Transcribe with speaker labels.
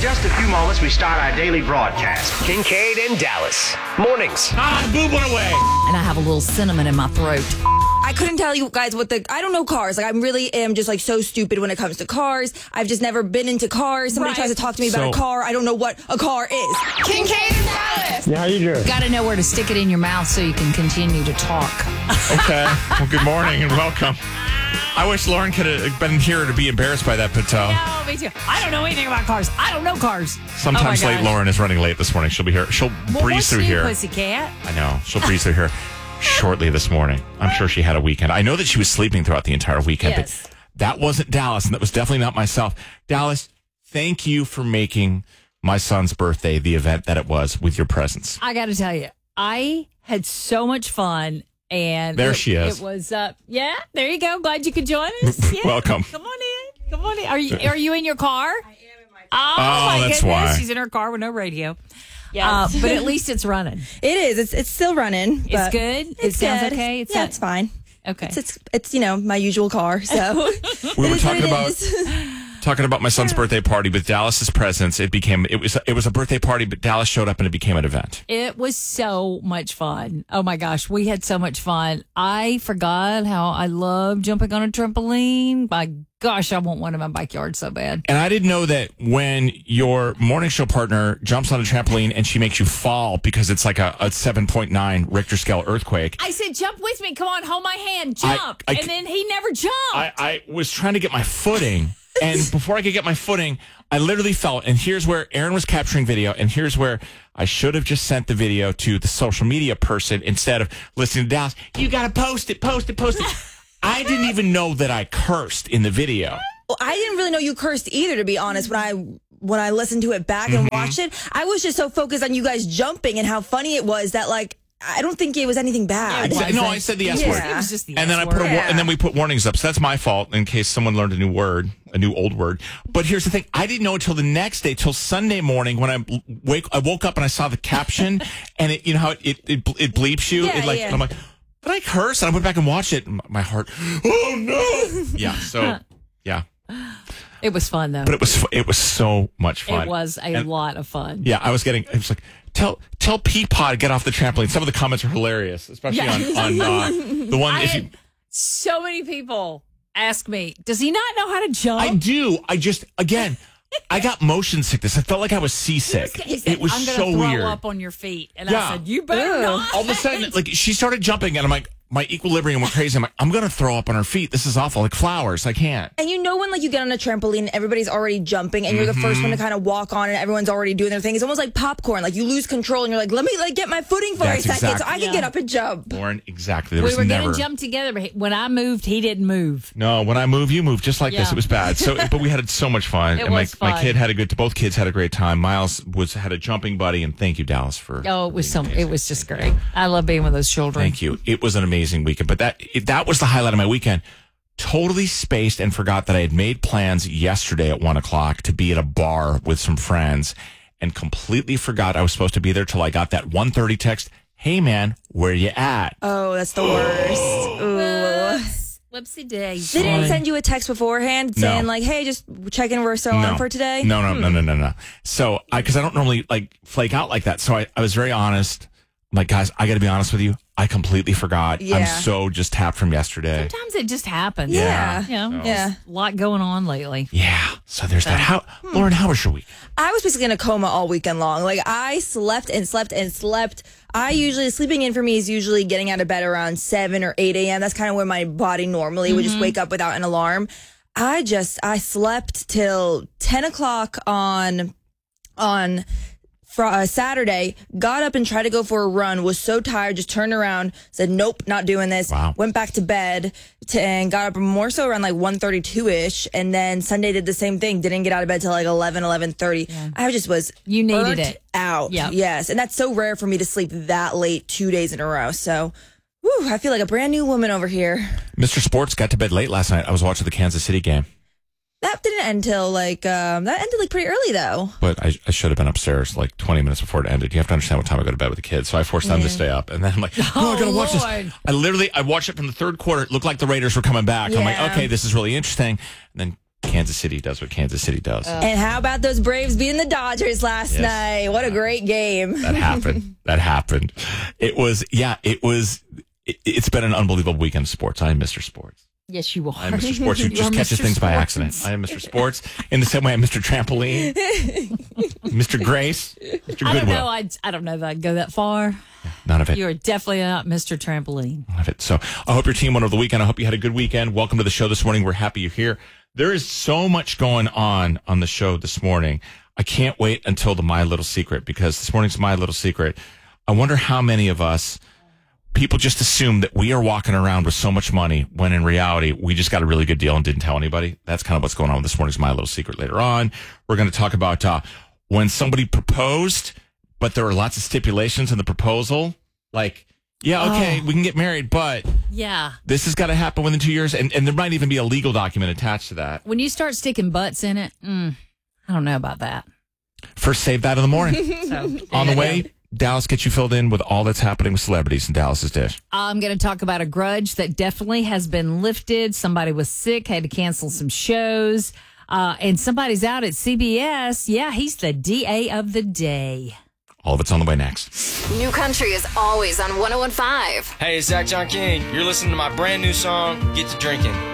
Speaker 1: just a few moments, we start our daily broadcast. Kincaid and Dallas. Mornings.
Speaker 2: Boo went away.
Speaker 3: And I have a little cinnamon in my throat.
Speaker 4: I couldn't tell you guys I don't know cars. Like, I really am just like so stupid when it comes to cars. I've just never been into cars. Somebody tries to talk to me about a car. I don't know what a car is. Kincaid and Dallas.
Speaker 5: Yeah, how you doing?
Speaker 3: Got to know where to stick it in your mouth so you can continue to talk.
Speaker 2: Okay. Well, good morning and welcome. I wish Lauren could have been here to be embarrassed by that, but
Speaker 3: No, me too. I don't know anything about cars. I don't know cars.
Speaker 2: sometimes late Lauren is running late this morning. She'll be here. She'll breeze through here.
Speaker 3: Pussycat?
Speaker 2: I know. She'll breeze through here shortly this morning. I'm sure she had a weekend. I know that she was sleeping throughout the entire weekend,
Speaker 3: Yes.
Speaker 2: but that wasn't Dallas, and that was definitely not myself. Dallas, thank you for making my son's birthday the event that it was with your presence.
Speaker 3: I got to tell you, I had so much fun. And
Speaker 2: There she is.
Speaker 3: It was, yeah, there you go. Glad you could join us. Yeah.
Speaker 2: Welcome.
Speaker 3: Come on in. Come on in. Are you in your car? I am
Speaker 4: in my
Speaker 3: car.
Speaker 2: Oh,
Speaker 3: my
Speaker 2: that's
Speaker 3: goodness.
Speaker 2: why.
Speaker 3: She's in her car with no radio.
Speaker 4: Yeah.
Speaker 3: But at least it's running.
Speaker 4: It is. It's still running.
Speaker 3: It's good? It sounds
Speaker 4: good.
Speaker 3: okay?
Speaker 4: It's fine.
Speaker 3: Okay.
Speaker 4: It's my usual car. So
Speaker 2: We were talking
Speaker 4: about
Speaker 2: my son's birthday party with Dallas's presence. It was a birthday party, but Dallas showed up and it became an event.
Speaker 3: It was so much fun. Oh my gosh, we had so much fun. I forgot how I love jumping on a trampoline. My gosh, I want one in my backyard so bad.
Speaker 2: And I didn't know that when your morning show partner jumps on a trampoline and she makes you fall because it's like a 7.9 Richter scale earthquake.
Speaker 3: I said, jump with me. Come on, hold my hand, jump.
Speaker 2: I
Speaker 3: and then he never jumped.
Speaker 2: I was trying to get my footing. And before I could get my footing, I literally fell. And here's where Aaron was capturing video. And here's where I should have just sent the video to the social media person instead of listening to Dallas. You got to post it. I didn't even know that I cursed in the video.
Speaker 4: Well, I didn't really know you cursed either, to be honest. When I listened to it back and watched it, I was just so focused on you guys jumping and how funny it was that, like, I don't think it was anything bad.
Speaker 2: No, I said the S word.
Speaker 3: It was just the
Speaker 2: and then
Speaker 3: S
Speaker 2: I put
Speaker 3: word.
Speaker 2: and then we put warnings up. So that's my fault in case someone learned a new old word. But here's the thing: I didn't know until the next day, till Sunday morning, when I woke up and I saw the caption, and it, you know how it bleeps you.
Speaker 4: Yeah.
Speaker 2: And I'm like, did I curse? And I went back and watched it. And my heart, oh no! Yeah. So yeah.
Speaker 3: It was fun though.
Speaker 2: But it was so much fun.
Speaker 3: It was a lot of fun.
Speaker 2: Yeah, I was like, tell Peapod to get off the trampoline. Some of the comments are hilarious, especially on the one.
Speaker 3: So many people ask me, does he not know how to jump?
Speaker 2: I do. I got motion sickness. I felt like I was seasick.
Speaker 3: He said,
Speaker 2: It was
Speaker 3: I'm
Speaker 2: so
Speaker 3: gonna throw
Speaker 2: weird.
Speaker 3: up on your feet. And
Speaker 2: Yeah.
Speaker 3: I said, you better not.
Speaker 2: All of a sudden, like, she started jumping, and I'm like, my equilibrium went crazy. I'm like, I'm going to throw up on her feet. This is awful. Like flowers. I can't.
Speaker 4: And you know when, like, you get on a trampoline, everybody's already jumping, and you're the first one to kind of walk on, and everyone's already doing their thing. It's almost like popcorn. Like, you lose control, and you're like, let me, like, get my footing for
Speaker 2: That's
Speaker 4: a second so
Speaker 2: exactly-
Speaker 4: I can get up and jump.
Speaker 2: Lauren, exactly. There
Speaker 3: We
Speaker 2: was
Speaker 3: were
Speaker 2: never.
Speaker 3: going to jump together, but when I moved, he didn't move.
Speaker 2: No, when I move, you move. Just like this.
Speaker 3: Yeah.
Speaker 2: It was bad. So, but we had so much fun.
Speaker 3: It
Speaker 2: And
Speaker 3: was
Speaker 2: my
Speaker 3: fun.
Speaker 2: kid had both kids had a great time. Miles had a jumping buddy, and thank you, Dallas, for.
Speaker 3: Oh, it was
Speaker 2: being amazing.
Speaker 3: it was just great. I love being with those children.
Speaker 2: Thank you. It was an amazing weekend. But that was the highlight of my weekend. Totally spaced and forgot that I had made plans yesterday at 1:00 to be at a bar with some friends, and completely forgot I was supposed to be there till I got that 1:30 text. Hey man, where you at?
Speaker 4: Oh, that's the worst. Ooh.
Speaker 3: Whoopsie daisy.
Speaker 4: They didn't send you a text beforehand saying, like, hey, just checking we're still on for today?
Speaker 2: No. So, because I don't normally like flake out like that. So I was very honest. I'm like, guys, I got to be honest with you. I completely forgot.
Speaker 4: Yeah.
Speaker 2: I'm so just tapped from yesterday.
Speaker 3: Sometimes it just happens.
Speaker 4: Yeah.
Speaker 3: You know,
Speaker 4: Yeah.
Speaker 3: just a lot going on lately.
Speaker 2: Yeah. So there's that. Lauren, how was your week?
Speaker 4: I was basically in a coma all weekend long. Like, I slept and slept and slept. Sleeping in for me is usually getting out of bed around 7 or 8 a.m. That's kind of when my body normally would just wake up without an alarm. I slept till 10 o'clock on Saturday, got up and tried to go for a run, was so tired, just turned around, said, nope, not doing this.
Speaker 2: Wow.
Speaker 4: Went back to bed and got up more so around like 1:32-ish. And then Sunday did the same thing. Didn't get out of bed till like 11:30.
Speaker 3: Yeah.
Speaker 4: I just was
Speaker 3: You needed
Speaker 4: burnt
Speaker 3: it.
Speaker 4: out.
Speaker 3: Yep.
Speaker 4: Yes. And that's so rare for me to sleep that late 2 days in a row. So, I feel like a brand new woman over here.
Speaker 2: Mr. Sports got to bed late last night. I was watching the Kansas City game.
Speaker 4: That didn't end till that ended like pretty early though.
Speaker 2: But I should have been upstairs like 20 minutes before it ended. You have to understand what time I go to bed with the kids. So I forced them to stay up. And then I'm like, I got to watch this. I watched it from the third quarter. It looked like the Raiders were coming back. I'm like,
Speaker 4: Yeah.
Speaker 2: okay, this is really interesting. And then Kansas City does what Kansas City does.
Speaker 4: And how about those Braves beating the Dodgers last night? What a great game.
Speaker 2: That happened. It's been an unbelievable weekend of sports. I am Mr. Sports.
Speaker 3: Yes, you are.
Speaker 2: I am Mr. Sports who just catches things by accident. I am Mr. Sports in the same way I'm Mr. Trampoline, Mr. Grace, Mr. Goodwill.
Speaker 3: I don't know that I'd go that far.
Speaker 2: None of it.
Speaker 3: You're definitely not Mr. Trampoline.
Speaker 2: None of it. So I hope your team won over the weekend. I hope you had a good weekend. Welcome to the show this morning. We're happy you're here. There is so much going on the show this morning. I can't wait until the My Little Secret, because this morning's My Little Secret. I wonder how many of us, people just assume that we are walking around with so much money when in reality, we just got a really good deal and didn't tell anybody. That's kind of what's going on with this morning's My Little Secret. Later on, we're going to talk about when somebody proposed, but there were lots of stipulations in the proposal. Like, yeah, okay, we can get married, but this has got to happen within 2 years. And there might even be a legal document attached to that.
Speaker 3: When you start sticking butts in it, I don't know about that.
Speaker 2: First, save that in the morning. On the way, Dallas gets you filled in with all that's happening with celebrities in Dallas's dish.
Speaker 3: I'm going to talk about a grudge that definitely has been lifted. Somebody was sick, had to cancel some shows, and somebody's out at CBS. Yeah, he's the DA of the day.
Speaker 2: All of it's on the way next.
Speaker 5: New country is always on 101.5.
Speaker 6: Hey, it's Zach John King. You're listening to my brand new song, Get to Drinking.